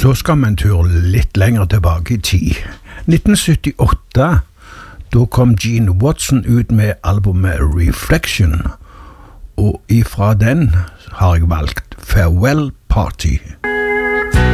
Så skal vi en tur litt lenger tilbake i tid. 1978, da kom Gene Watson ut med albumet Reflection, og ifra den har jeg valgt Farewell Party.